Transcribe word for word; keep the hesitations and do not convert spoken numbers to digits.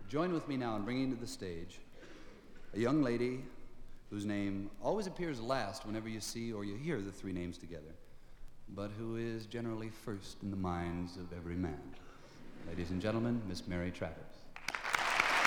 join with me now in bringing to the stage a young lady whose name always appears last whenever you see or you hear the three names together, but who is generally first in the minds of every man. Ladies and gentlemen, Miss Mary Travers.